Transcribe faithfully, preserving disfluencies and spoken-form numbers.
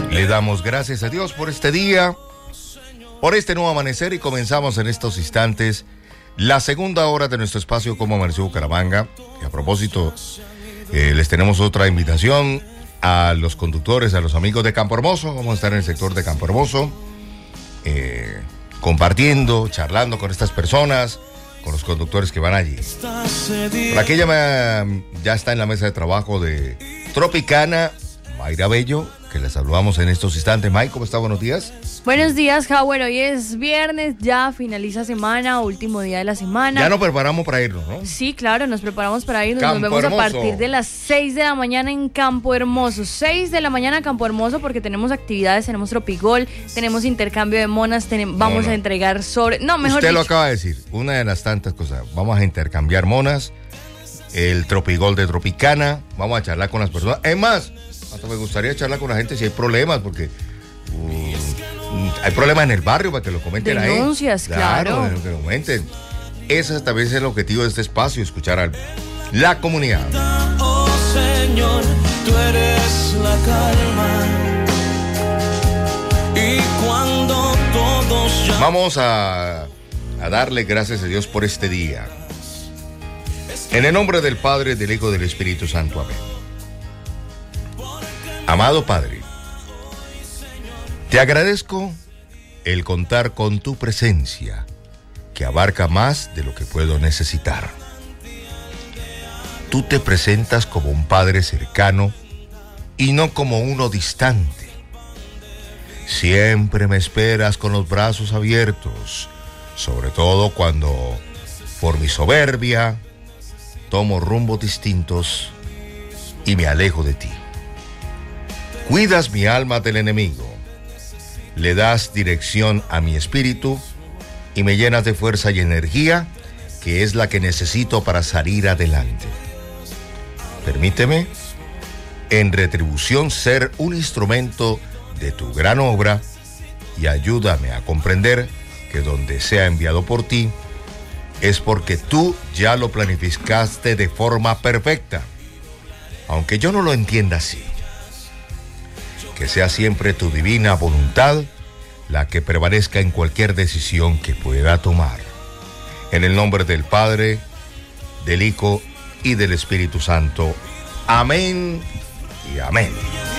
Le damos gracias a Dios por este día, por este nuevo amanecer, y comenzamos en estos instantes la segunda hora de nuestro espacio Como Amaneció Bucaramanga. Y a propósito, eh, les tenemos otra invitación a los conductores, a los amigos de Campo Hermoso. Vamos a estar en el sector de Campo Hermoso, eh, compartiendo, charlando con estas personas, con los conductores que van allí. Por aquí ya, me, ya está en la mesa de trabajo de Tropicana, Mayra Bello, que les saludamos en estos instantes. May, ¿cómo está? Buenos días. Buenos días, Howard. Hoy es viernes, ya finaliza semana, último día de la semana. Ya nos preparamos para irnos, ¿no? Sí, claro, nos preparamos para irnos. Campo nos vemos Hermoso. a partir de las seis de la mañana en Campo Hermoso. seis de la mañana en Campo Hermoso, porque tenemos actividades, tenemos Tropigol, tenemos intercambio de monas, tenemos, vamos no, no. a entregar sobre... No, mejor Usted dicho. lo acaba de decir, una de las tantas cosas. Vamos a intercambiar monas, el Tropigol de Tropicana, vamos a charlar con las personas. Es más, hasta me gustaría charlar con la gente si hay problemas, porque uh, hay problemas en el barrio, para que lo comenten ahí. Denuncias, claro. Claro, que lo comenten. Ese también es el objetivo de este espacio, escuchar a la comunidad. Oh Señor, tú eres la calma. Y cuando todos ya... Vamos a, a darle gracias a Dios por este día. En el nombre del Padre, del Hijo y del Espíritu Santo. Amén. Amado Padre, te agradezco el contar con tu presencia, que abarca más de lo que puedo necesitar. Tú te presentas como un Padre cercano y no como uno distante. Siempre me esperas con los brazos abiertos, sobre todo cuando, por mi soberbia, tomo rumbos distintos y me alejo de ti. Cuidas mi alma del enemigo, le das dirección a mi espíritu y me llenas de fuerza y energía, que es la que necesito para salir adelante. Permíteme, en retribución, ser un instrumento de tu gran obra, y ayúdame a comprender que donde sea enviado por ti, es porque tú ya lo planificaste de forma perfecta, aunque yo no lo entienda así. Que sea siempre tu divina voluntad la que prevalezca en cualquier decisión que pueda tomar. En el nombre del Padre, del Hijo y del Espíritu Santo. Amén y amén.